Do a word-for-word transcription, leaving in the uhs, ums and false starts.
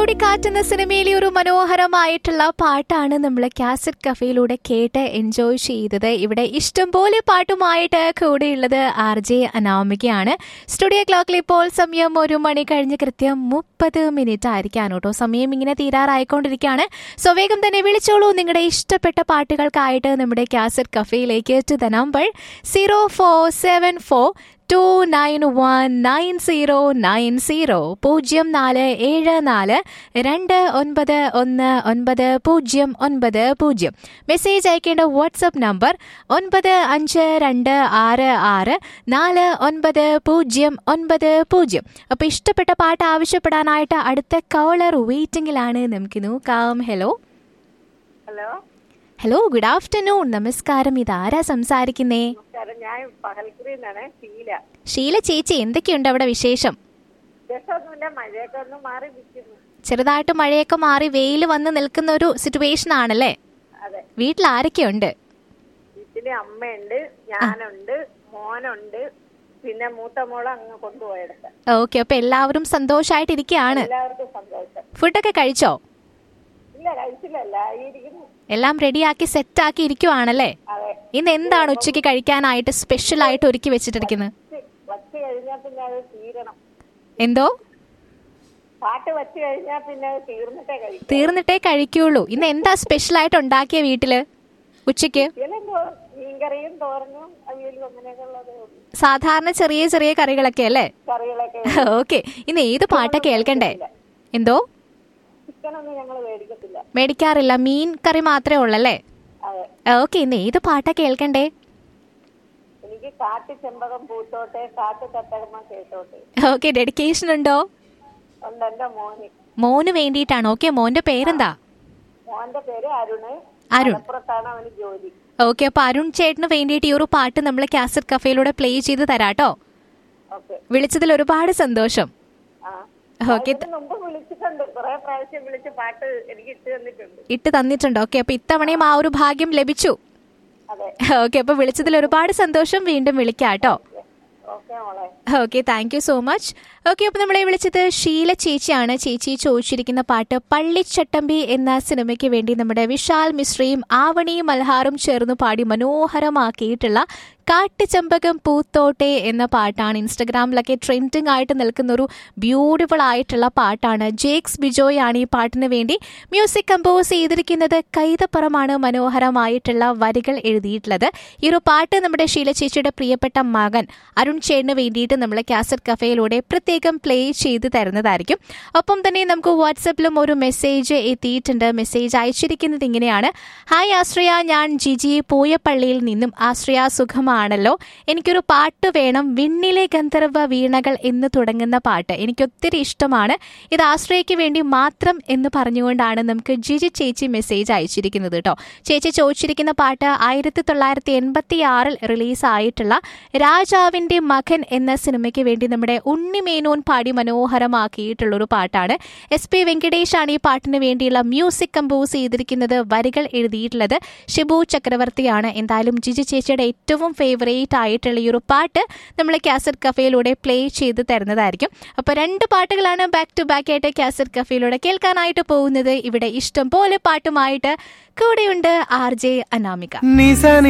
ചുഴലിക്കാറ്റ് എന്ന സിനിമയിലെ ഒരു മനോഹരമായിട്ടുള്ള പാട്ടാണ് നമ്മൾ കാസറ്റ് കഫേയിലൂടെ കേട്ട് എൻജോയ് ചെയ്തത്. ഇവിടെ ഇഷ്ടം പോലെ പാട്ടുമായിട്ട് കൂടെയുള്ളത് ആർ ജെ അനാമികയാണ്. സ്റ്റുഡിയോ ക്ലോക്കിൽ ഇപ്പോൾ സമയം ഒരു മണി കഴിഞ്ഞ് കൃത്യം മുപ്പത് മിനിറ്റ് ആയിരിക്കാണ് കേട്ടോ. സമയം ഇങ്ങനെ തീരാറായിക്കൊണ്ടിരിക്കുകയാണ്. സോ വേഗം തന്നെ വിളിച്ചോളൂ നിങ്ങളുടെ ഇഷ്ടപ്പെട്ട പാട്ടുകൾക്കായിട്ട് നമ്മുടെ cassette കഫേയിലേക്ക്. To the number zero four seven four to nine one nine zero nine zero പൂജ്യം നാല് ഏഴ് നാല് രണ്ട് ഒൻപത് ഒന്ന് ഒൻപത് പൂജ്യം ഒൻപത് പൂജ്യം. മെസ്സേജ് അയക്കേണ്ട വാട്സപ്പ് നമ്പർ ഒൻപത് അഞ്ച് രണ്ട് ആറ് ആറ് നാല് ഒൻപത് പൂജ്യം ഒൻപത് പൂജ്യം. അപ്പോൾ ഇഷ്ടപ്പെട്ട പാട്ട് ആവശ്യപ്പെടാനായിട്ട് അടുത്ത കോളർ വെയിറ്റിംഗിലാണ്. നമുക്ക് നോക്കാം. Hello hello hello good afternoon. നമസ്കാരം. ഇതാരാ സംസാരിക്കുന്നേ? ഞാൻ പകൽക്കുറിന്നാണ് ഷീല. ഷീല ചേച്ചി, എന്തൊക്കെയുണ്ട് അവിടെ വിശേഷം? രസമൊന്നുമില്ല, മഴയൊക്കെ ഒന്ന് മാറി നിൽക്കുന്നു. ചെറുതായിട്ട് മഴയൊക്കെ മാറി വെയിൽ വന്ന് നിൽക്കുന്ന ഒരു സിറ്റുവേഷൻ ആണല്ലേ? അതെ. വീട്ടിൽ ആരൊക്കെയുണ്ട്? വീട്ടില് അമ്മയുണ്ട്, ഞാനുണ്ട്, മോനുണ്ട്, പിന്നെ മൂത്ത മോളെ അങ്ങ് കൊണ്ടുപോയെടുക്ക. ഓക്കെ, അപ്പൊ എല്ലാവരും സന്തോഷായിട്ടിരിക്കുകയാണ്. എല്ലാവർക്കും സന്തോഷം. ഫുഡൊക്കെ കഴിച്ചോ? ഇല്ല, കഴിച്ചില്ലല്ല, ഇരിക്കുന്നു. എല്ലാം റെഡിയാക്കി സെറ്റ് ആക്കി ഇരിക്കുവാണല്ലേ? അതെ. ഇന്ന് എന്താണ് ഉച്ചയ്ക്ക് കഴിക്കാനായിട്ട് സ്പെഷ്യൽ ആയിട്ട് ഒരുക്കി വെച്ചിട്ടിരിക്കുന്നത്? വച്ച് കഴിഞ്ഞാൽ പിന്നെ അത് തീരണം. എന്തോ? പാട്ട് വച്ച് കഴിഞ്ഞാൽ പിന്നെ അത് തീർന്നിട്ടേ കഴിക്കും. തീർന്നിട്ടേ കഴിക്കുള്ളൂ. ഇന്ന് എന്താ സ്പെഷ്യൽ ആയിട്ട് ഉണ്ടാക്കിയ വീട്ടില് ഉച്ചയ്ക്ക്? മീൻകറിയും തോരനും അവിയലും അങ്ങനെയൊക്കെ ഉള്ളത്. സാധാരണ ചെറിയ ചെറിയ കറികളൊക്കെ അല്ലേ? കറികളൊക്കെ. ഓക്കെ, ഇന്ന് ഏത് പാട്ടാ കേൾക്കണ്ടേ? എന്തോ? ചിക്കനൊന്നും ഞങ്ങൾ മേടിക്കത്തില്ല. മേടിക്കാറില്ല, മീൻ കറി മാത്രമേ ഉള്ളല്ലേ? ഓക്കെ, ഇന്ന് ഏത് പാട്ടാ കേൾക്കണ്ടേ? എനിക്ക് കാട്ടു ചെമ്പകം പൂത്തോട്ടെ, കാട്ടു തത്തകമ്മ കേട്ടോട്ടെ. ഓക്കെ, ഡെഡിക്കേഷൻ ഉണ്ടോ? ഉണ്ട്, എന്റെ മോന്. മോന് വേണ്ടിയിട്ടാണ്. ഓക്കെ, മോന്റെ പേരെന്താ? മോന്റെ പേര് അരുണ്. അരുൺ. മലപ്പുറത്താണ് അവന് ജോലി. ഓക്കെ, അപ്പൊ അരുൺ ചേട്ടന് വേണ്ടിയിട്ട് ഈ ഒരു പാട്ട് നമ്മൾ കാസറ്റ് കഫേയിലൂടെ പ്ലേ ചെയ്ത് തരാട്ടോ. വിളിച്ചതിൽ ഒരുപാട് സന്തോഷം. ഓക്കെ, മുമ്പ് വിളിച്ചിട്ടുണ്ട്, കുറെ പ്രാവശ്യം വിളിച്ച് പാട്ട് എനിക്ക് ഇട്ട് തന്നിട്ടുണ്ട്. ഇട്ട് തന്നിട്ടുണ്ട്. ഓക്കെ, അപ്പൊ ഇത്തവണയും ആ ഒരു ഭാഗ്യം ലഭിച്ചു. അതെ. ഓക്കെ, അപ്പൊ വിളിച്ചതിൽ ഒരുപാട് സന്തോഷം. വീണ്ടും വിളിക്കാട്ടോ. ഓക്കെ മോളെ. Okay, thank you so much. Okay, അപ്പോൾ നമ്മളെ വിളിച്ചത് ഷീല ചേച്ചിയാണ്. ചേച്ചി ചോദിച്ചിരിക്കുന്ന പാട്ട് പള്ളിച്ചട്ടമ്പി എന്ന സിനിമയ്ക്ക് വേണ്ടി നമ്മുടെ വിശാൽ മിശ്രയും ആവണിയും മൽഹാറും ചേർന്ന് പാടി മനോഹരമാക്കിയിട്ടുള്ള കാട്ടുചെമ്പകം പൂത്തോട്ടെ എന്ന പാട്ടാണ്. ഇൻസ്റ്റഗ്രാമിലൊക്കെ ട്രെൻഡിങ് ആയിട്ട് നിൽക്കുന്ന ഒരു ബ്യൂട്ടിഫുൾ ആയിട്ടുള്ള പാട്ടാണ്. ജേക്സ് ബിജോയ് ആണ് ഈ പാട്ടിന് വേണ്ടി മ്യൂസിക് കമ്പോസ് ചെയ്തിരിക്കുന്നത്. കൈതപ്പുറമാണ് മനോഹരമായിട്ടുള്ള വരികൾ എഴുതിയിട്ടുള്ളത്. ഈ ഒരു പാട്ട് നമ്മുടെ ഷീല ചേച്ചിയുടെ പ്രിയപ്പെട്ട മകൻ അരുൺ ചേട്ടന് വേണ്ടിയിട്ട് നമ്മൾ കാസറ്റ് കഫേയിലൂടെ പ്രത്യേകം പ്ലേ ചെയ്ത് തരുന്നതായിരിക്കും. ഒപ്പം തന്നെ നമുക്ക് വാട്സപ്പിലും ഒരു മെസ്സേജ് എത്തിയിട്ടുണ്ട്. മെസ്സേജ് അയച്ചിരിക്കുന്നത് ഇങ്ങനെയാണ്: ഹായ് ആശ്രയ, ഞാൻ ജിജി പൂയപ്പള്ളിയിൽ നിന്നും. ആശ്രയ സുഖമാണല്ലോ? എനിക്കൊരു പാട്ട് വേണം, വിണ്ണിലെ ഗന്ധർവ വീണകൾ എന്ന് തുടങ്ങുന്ന പാട്ട് എനിക്കൊത്തിരി ഇഷ്ടമാണ്. ഇത് ആശ്രയയ്ക്ക് വേണ്ടി മാത്രം എന്ന് പറഞ്ഞുകൊണ്ടാണ് നമുക്ക് ജിജി ചേച്ചി മെസ്സേജ് അയച്ചിരിക്കുന്നത് കേട്ടോ. ചേച്ചി ചോദിച്ചിരിക്കുന്ന പാട്ട് ആയിരത്തി തൊള്ളായിരത്തി എൺപത്തി ആറിൽ റിലീസായിട്ടുള്ള രാജാവിന്റെ മകൻ എന്ന സിനിമയ്ക്ക് വേണ്ടി നമ്മുടെ ഉണ്ണിമേനോൻ പാടി മനോഹരമാക്കിയിട്ടുള്ളൊരു പാട്ടാണ്. എസ് പി വെങ്കടേഷ് ആണ് ഈ പാട്ടിന് വേണ്ടിയുള്ള മ്യൂസിക് കമ്പോസ് ചെയ്തിരിക്കുന്നത്. വരികൾ എഴുതിയിട്ടുള്ളത് ഷിബു ചക്രവർത്തിയാണ്. എന്തായാലും ജിജി ചേച്ചിയുടെ ഏറ്റവും ഫേവറേറ്റ് ആയിട്ടുള്ള ഈ ഒരു പാട്ട് നമ്മൾ കാസറ്റ് കഫേയിലൂടെ പ്ലേ ചെയ്ത് തരുന്നതായിരിക്കും. അപ്പോൾ രണ്ട് പാട്ടുകളാണ് ബാക്ക് ടു ബാക്ക് ആയിട്ട് കാസറ്റ് കഫേയിലൂടെ കേൾക്കാനായിട്ട് പോകുന്നത്. ഇവിടെ ഇഷ്ടം പോലെ പാട്ടുമായിട്ട് കൂടെയുണ്ട് ആർ ജെ അനാമിക.